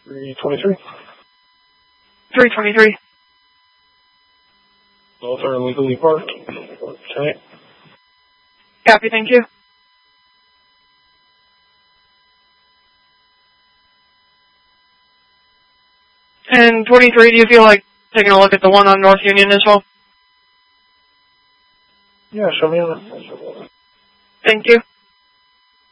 323. 323. Both are illegally parked. Okay. Copy, thank you. And 23, do you feel like taking a look at the one on North Union as well? Yeah, show me on. Thank you.